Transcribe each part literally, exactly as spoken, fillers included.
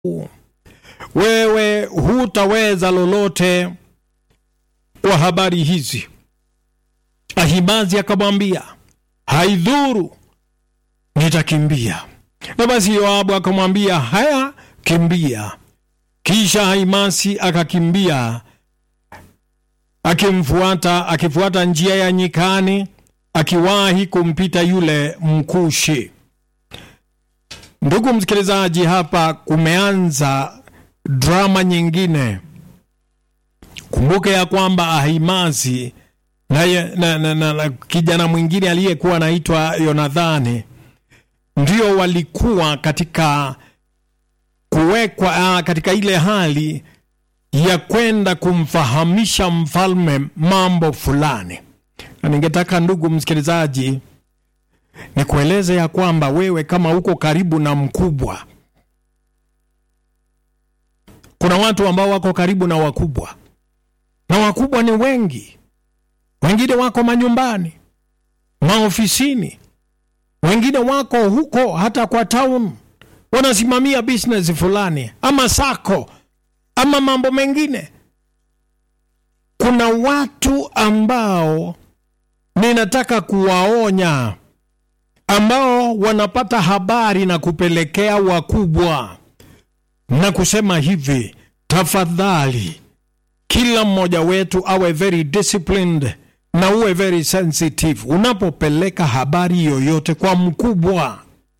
wewe hutaweza lolote kwa habari hizi. Ahimazi akamwambia, haidhuru, nitakimbia. Na basi Yoabu akamwambia, haya, kimbia. Kisha Ahimazi akakimbia, akimfuata akifuata njia ya nyikani, akiwahi kumpita yule Mkushi. Ndugu msikilizaji, hapa kumeanza drama nyingine. Kumbuke ya kwamba Ahimazi na, na, na, na, na kijana mwingine aliyekuwa anaitwa Yonathani ndio walikuwa katika kuwekwa katika ile hali ya kwenda kumfahamisha mfalme mambo fulani. Na ningetaka ndugu msikilizaji nikueleze ya kwamba wewe kama uko karibu na mkubwa, kuna watu ambao wako karibu na wakubwa, na wakubwa ni wengi. Wengine wako manyumbani, maofisini, wengine wako huko hata kwa town, wanasimamia business fulani ama sako ama mambo mengine. Kuna watu ambao ninataka kuwaonya, ambao wanapata habari na kupelekea wakubwa na kusema hivi, tafadhali kila mmoja wetu awe very disciplined na uwe very sensitive unapopeleka habari yoyote kwa mkubwa.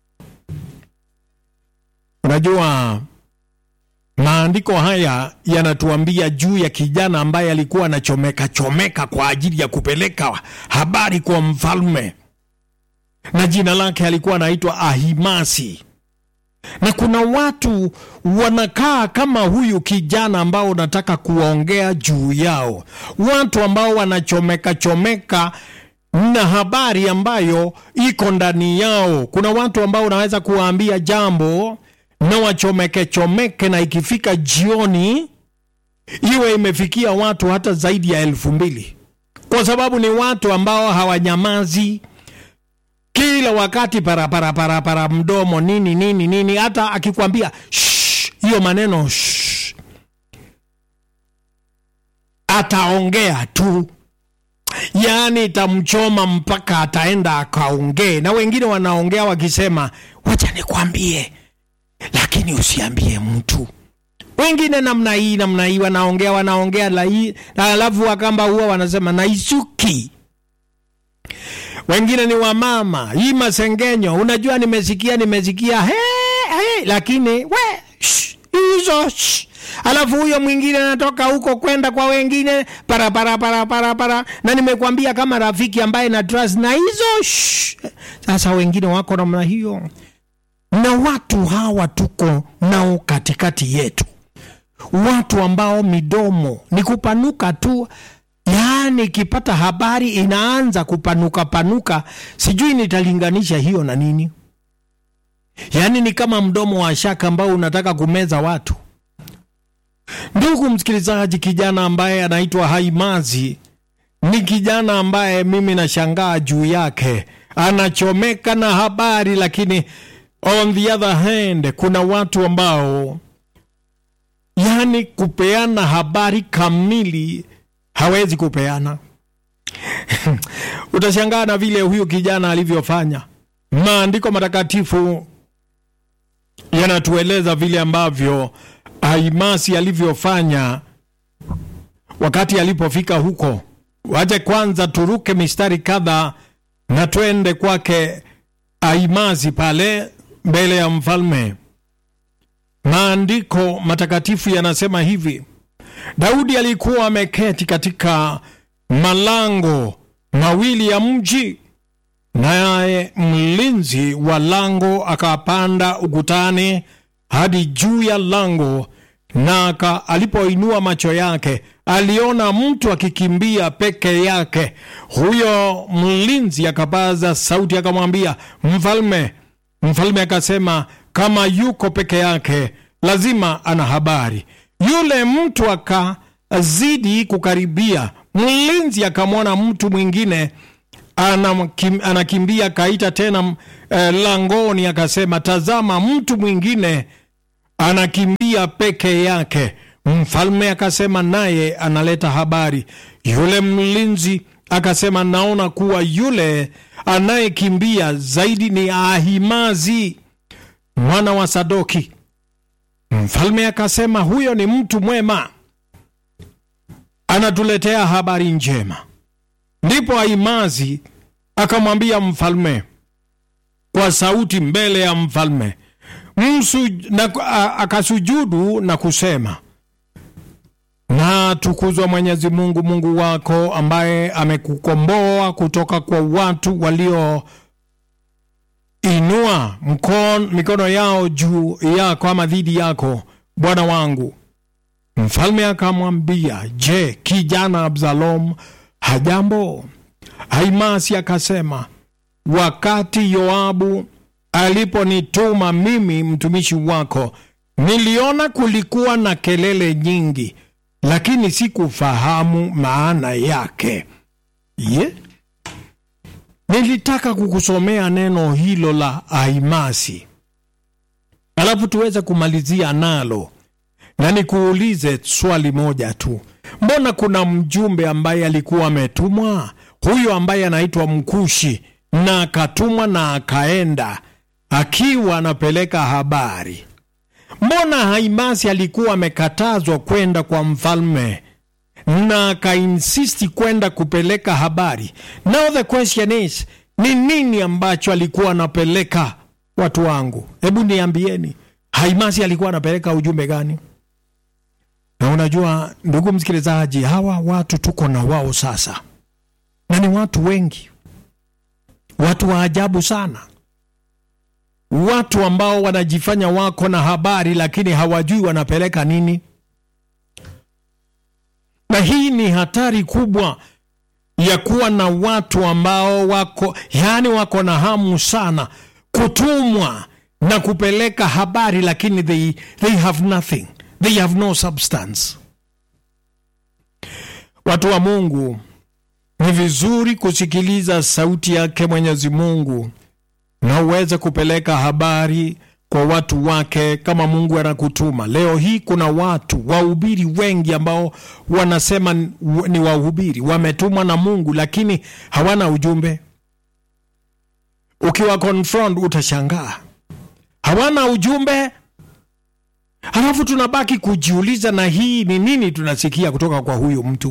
Unajua, maandiko haya yanatuambia juu ya kijana ambaye alikuwa anachomeka chomeka kwa ajili ya kupeleka habari kwa mfalme, na jina lake alikuwa anaitwa Ahimazi. Na kuna watu wanakaa kama huyu kijana ambao nataka kuongea juu yao, watu ambao wanachomeka chomeka na habari ambayo iko ndani yao. Kuna watu ambao unaweza kuwaambia jambo na wachomeke chomeke, na ikifika jioni iwe imefikia watu hata zaidi ya elfu mbili, kwa sababu ni watu ambao hawanyamazi. Kila wakati para para para para mdomo nini nini nini, hata akikwambia shh, hiyo maneno shh, ataongea tu. Yaani itamchoma mpaka ataenda akaongee. Na wengine wanaongea wakisema, wacha nikwambie lakini usiambie mtu. Wengine namna hii namna hii wanaongea wanaongea la hii, na alafu wakamba huwa wanasema naisuki. Wengine ni wamama, hii masengenyo, unajua nimesikia nimesikia he, he, lakini we shh, hizo shh. Alafu huyo mwingine anatoka huko kwenda kwa wengine para para para para para, na nimekwambia kama rafiki ambaye na trust na hizo shh. Sasa wengine wako namna hiyo, na watu hawa tuko nao katikati yetu, watu ambao midomo ni kupanuka tu. Yaani kipata habari inaanza kupanuka panuka. Sijui nitalinganisha hiyo na nini. Yaani ni kama mdomo wa shaka ambao unataka kumeza watu. Ndugu msikilizaji, kijana ambaye anaitwa Ahimazi ni kijana ambaye mimi nashangaa juu yake. Anachomeka na habari, lakini on the other hand kuna watu ambao yaani kupeana habari kamili hawezi kupeana. Utashangaa na vile huyu kijana alivyofanya. Maandiko matakatifu yanatueleza vile ambavyo Ahimazi alivyofanya wakati alipofika huko. Waje kwanza turuke mistari kadha na twende kwake Ahimazi pale mbele ya mfalme. Maandiko matakatifu yanasema hivi: Daudi alikuwa ameketi katika malango mawili ya mji, naye mlinzi wa lango akapanda ukutani hadi juu ya lango, na alipoinua macho yake aliona mtu akikimbia peke yake. Huyo mlinzi akapaza sauti akamwambia, mfalme. Mfalme akasema, kama yuko peke yake lazima ana habari. Yule mtu akazidi kukaribia. Mlinzi akamwona mtu mwingine anakim, anakimbia, kaita tena uh, langoni akasema, tazama mtu mwingine anakimbia peke yake. Mfalme akasema naye analeta habari. Yule mlinzi akasema naona kuwa yule anayekimbia zaidi ni Ahimaazi mwana wa Sadoki. Mfalme akasema huyo ni mtu mwema, anatuletea habari njema. Ndipo Ahimaazi akamwambia mfalme kwa sauti mbele ya mfalme, Msu, na, a, akasujudu na kusema, na tukuzwa Mwenyezi Mungu Mungu wako ambaye amekukomboa kutoka kwa watu walio inua mkono, mikono yao juu yako ama dhidi yako, bwana wangu. Mfalme akamwambia, je, kijana Absalom hajambo? Ahimaazi akasema, wakati Yoabu aliponituma mimi mtumishi wako, niliona kulikuwa na kelele nyingi, lakini sikufahamu maana yake. Ye? Nilitaka kukusomea neno hilo la Ahimaazi, alafu tuweze kumalizia nalo, na nikuulize swali moja tu. Mbona kuna mjumbe ambaye alikuwa ametumwa, huyo ambaye anaitwa Mkushi, na akatumwa na akaenda akiwa anapeleka habari? Mbona Ahimaazi alikuwa amekatazwa kwenda kwa mfalme na akainsisti kwenda kupeleka habari? Now the question is, ni nini ambacho alikuwa anapeleka watu wangu? Hebu niambieni, Ahimaazi alikuwa anapeleka ujumbe gani? Na unajua ndugu msikilizaji, hawa watu tuko na wao sasa, na ni watu wengi, watu wa ajabu sana, watu ambao wanajifanya wako na habari lakini hawajui wanapeleka nini. Na hii ni hatari kubwa ya kuwa na watu ambao wako, yani wako na hamu sana kutumwa na kupeleka habari, lakini they, they have nothing, they have no substance. Watu wa Mungu, ni vizuri kusikiliza sauti yake Mwenyezi Mungu na uweze kupeleka habari kwa watu wake kama Mungu anakutuma. Leo hii kuna watu wahubiri wengi ambao wanasema ni wahubiri, wametumwa na Mungu, lakini hawana ujumbe. Ukiwa confront utashangaa, hawana ujumbe. Halafu tunabaki kujiuliza, na hii ni nini tunasikia kutoka kwa huyu mtu?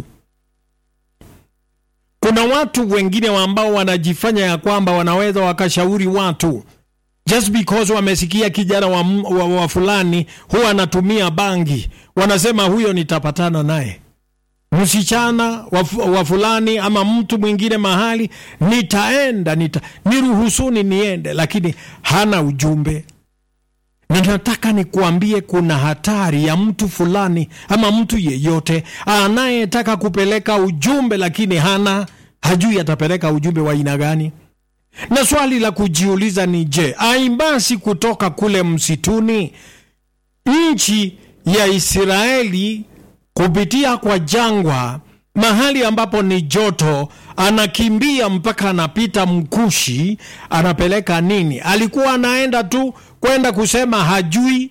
Kuna watu wengine ambao wanajifanya ya kwamba wanaweza wakashauri watu just because wamesikia kijana wa, wa, wa fulani huwa anatumia bangi, wanasema huyo nitapatana naye. Msichana wa, wa fulani ama mtu mwingine mahali nitaenda, nita, niruhusuni niende, lakini hana ujumbe. Na nataka nikuambie kuna hatari ya mtu fulani ama mtu yeyote anayetaka kupeleka ujumbe lakini hana, hajui atapeleka ujumbe wa aina gani. Na swali la kujiuliza ni, je, Ahimaazi kutoka kule msituni, nchi ya Israeli, kupitia kwa jangwa, mahali ambapo ni joto, anakimbia mpaka anapita Mkushi, anapeleka nini? Alikuwa anaenda tu kwenda kusema hajui?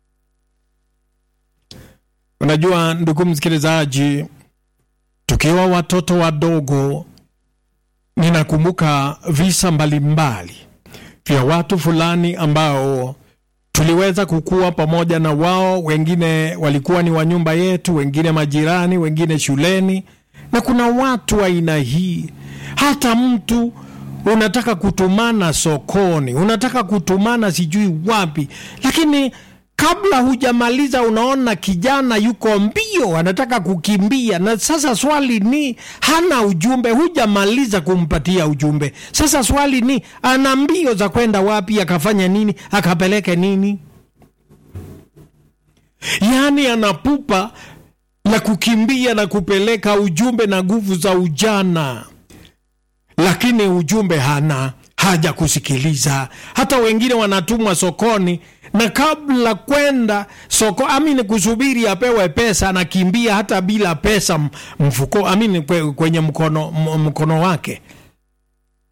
Unajua ndugu msikilizaji, tukiwa watoto wadogo, ninakumbuka visa mbalimbali vya watu fulani ambao tuliweza kukua pamoja na wao. Wengine walikuwa ni wa nyumba yetu, wengine majirani, wengine shuleni. Na kuna watu wa aina hii, hata mtu unataka kutumana sokoni, unataka kutumana sijui wapi, lakini kabla hujamaliza unaona kijana yuko mbio anataka kukimbia. Na sasa swali ni, hana ujumbe, hujamaliza kumpatia ujumbe. Sasa swali ni, ana mbio za kwenda wapi, akafanya nini, akapeleke nini? Yani anapupa la kukimbia na kupeleka ujumbe na nguvu za ujana, lakini ujumbe hana, haja kusikiliza. Hata wengine wanatumwa sokoni, na kabla kwenda soko, amini kusubiri apewe pesa, anakimbia hata bila pesa mfuko, amini kwenye mkono, mkono wake.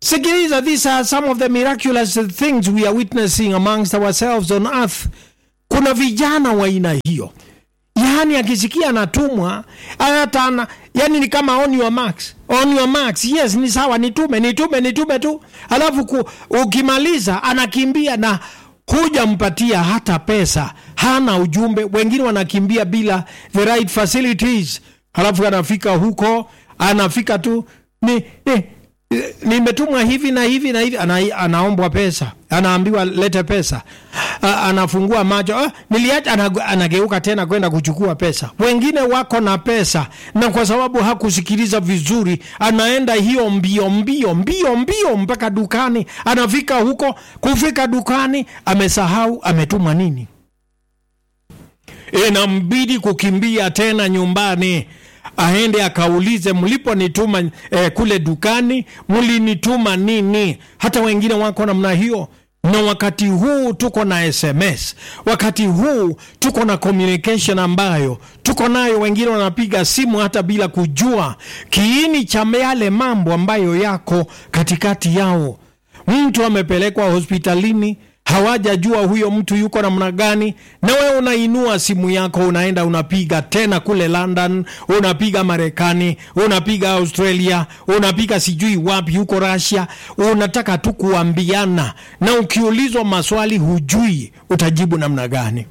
Sikiliza, these are some of the miraculous things we are witnessing amongst ourselves on earth. Kuna vijana wa aina hiyo. Yaani akisikia anatumwa, hata ana, yani ni kama on your marks. On your marks. Yes, ni sawa, nitume, nitume, nitume tu. Alafu ku, ukimaliza anakimbia na huja mpatia hata pesa. Hana ujumbe. Wengine wanakimbia bila the right facilities. Alafu anafika huko, anafika tu ni ni nimetumwa hivi na hivi na hivi, ana, anaombwa pesa, anaambiwa lete pesa, A, anafungua macho, ah, niliacha, anageuka tena kwenda kuchukua pesa. Wengine wako na pesa na kwa sababu hakusikiliza vizuri anaenda hiyo mbio mbio mbio mbio mpaka dukani. Anafika huko, kufika dukani amesahau ametuma nini. Inambidi kukimbia tena nyumbani, aende akaulize, mlipo nituma eh, kule dukani mlinituma nini? Hata wengine wako namna hiyo. Na wakati huu tuko na S M S, wakati huu tuko na communication ambayo tuko nayo. Wengine wanapiga simu hata bila kujua kiini cha yale mambo ambayo yako katikati yao. Mtu amepelekwa hospitalini, hawajajua huyo mtu yuko namna gani, na wewe unainua simu yako unaenda unapiga tena kule London, unapiga Marekani, unapiga Australia, unapiga sijui wapi huko Russia, unataka tu kuambiana, na ukiulizwa maswali hujui utajibu namna gani.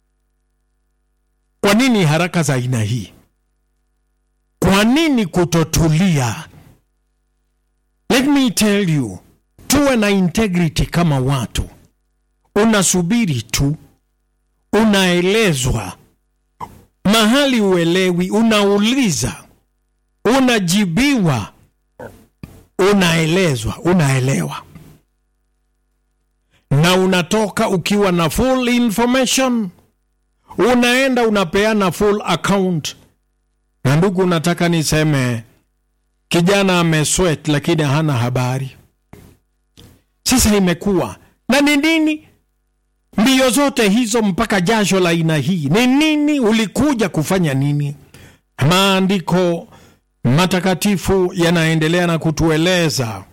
Kwa nini haraka za aina hii? Kwa nini kutotulia? Let me tell you, tuwe na integrity kama watu. Unasubiri tu, unaelezwa, mahali uelewi unauliza, unajibiwa, unaelezwa, unaelewa, na unatoka ukiwa na full information. Unaenda unapeana full account. Na ndugu, nataka niseme kijana amesweat lakini hana habari. Sasa imekuwa na ni nini mbio zote hizo mpaka jasho la aina hii? Ni nini? Ulikuja kufanya nini? Maandiko matakatifu yanaendelea na kutueleza.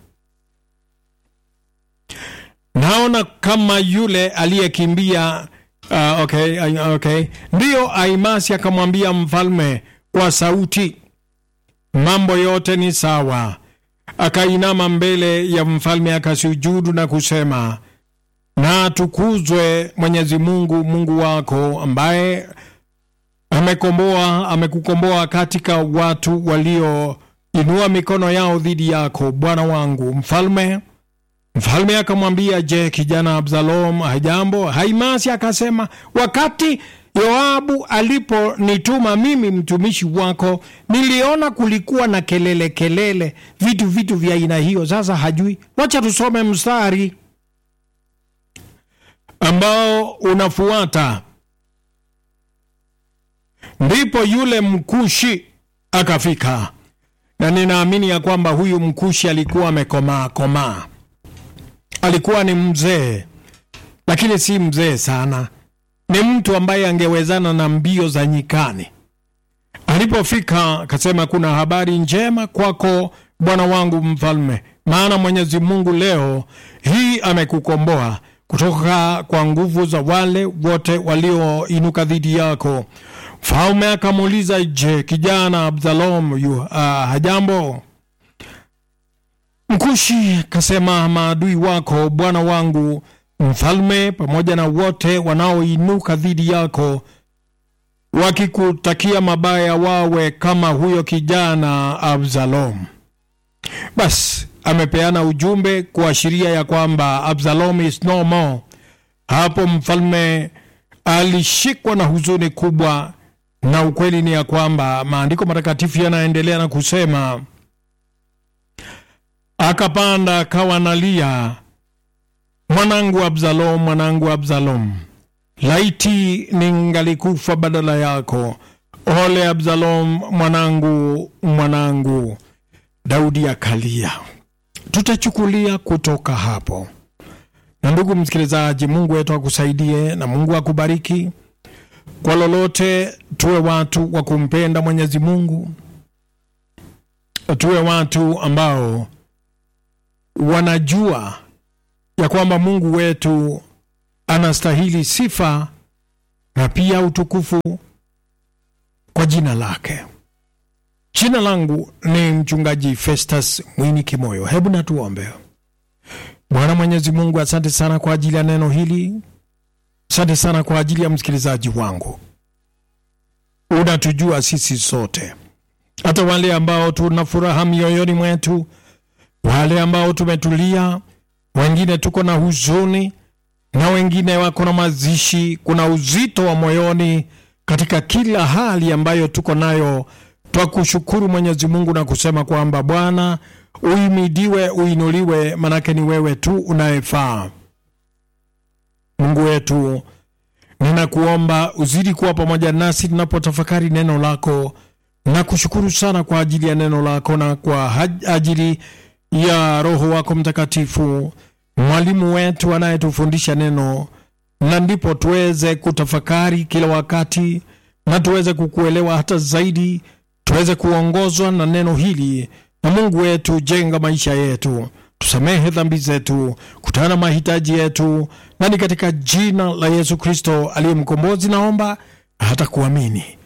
Naona kama yule aliyekimbia, uh, okay, okay. Ndio Ahimasi akamwambia mfalme kwa sauti, mambo yote ni sawa. Akainama mbele ya mfalme akasujudu na kusema, na tukuzwe Mwenyezi Mungu, Mungu wako, ambaye amekomboa amekukomboa katika watu walio inua mikono yao dhidi yako, bwana wangu mfalme. Mfalme akamwambia, je, kijana Absalom hajambo? Ahimasi akasema, wakati Yoabu aliponituma mimi mtumishi wako, niliona kulikuwa na kelele kelele, vitu vitu vya aina hiyo. Sasa hajui. Wacha tusome mstari ambao unafuata. Ndipo yule Mkushi akafika, na ninaamini ya kwamba huyu Mkushi alikuwa amekomaa komaa. Alikuwa ni mzee, lakini si mzee sana. Ni mtu ambaye angewezana na mbio za nyikani. Alipofika akasema, kuna habari njema kwako bwana wangu mfalme, maana Mwenyezi Mungu leo hii amekukomboa kutoka kwa nguvu za wale wote walioinuka dhidi yako. Mfalme akamuuliza, je, kijana Absalom yu uh, hajambo? Mkushi akasema, maadui wako bwana wangu mfalme pamoja na wote wanaoinuka dhidi yako wakikutakia mabaya wawe kama huyo kijana Absalom. Bas, amepeana ujumbe kuashiria ya kwamba Absalom is no more. Hapo mfalme alishikwa na huzuni kubwa, na ukweli ni ya kwamba maandiko matakatifu yanaendelea na kusema, akapanda akawa analia, mwanangu Absalom, mwanangu Absalom, laiti ningalikufa badala yako. Ole Absalom, mwanangu, mwanangu. Daudi akalia. Tutachukulia kutoka hapo. Na ndugu msikilizaji, Mungu wetu akusaidie na Mungu akubariki. Kwa lolote, tuwe watu wa kumpenda Mwenyezi Mungu. Tuwe watu ambao wanajua ya kwamba Mungu wetu anastahili sifa na pia utukufu kwa jina lake. Jina langu ni mchungaji Festus Mwini Kimoyo. Hebu na tuombe. Bwana Mwenyezi Mungu, asante sana kwa ajili ya neno hili. Asante sana kwa ajili ya msikilizaji wangu. Unatujua sisi sote, hata wale ambao tuna furaha mioyoni mwetu, wale ambao tumetulia, wengine tuko na huzuni, na wengine wako na mazishi. Kuna uzito wa moyoni katika kila hali ambayo tuko nayo. Twakushukuru Mwenyezi Mungu na kusema kwamba Bwana uimidiwe, uinuliwe, manake ni wewe tu unayefaa. Mungu wetu, ninakuomba uzidi kuwa pamoja nasi tunapotafakari neno lako. Na kushukuru sana kwa ajili ya neno lako na kwa ajili ya Roho wako Mtakatifu, mwalimu wetu anayetufundisha neno, na ndipo tuweze kutafakari kila wakati na tuweze kukuelewa hata zaidi, tuweze kuongozwa na neno hili. Na Mungu wetu, jenga maisha yetu, tusamehe dhambi zetu, kutana mahitaji yetu, na ni katika jina la Yesu Kristo aliye mkombozi naomba hata kuamini.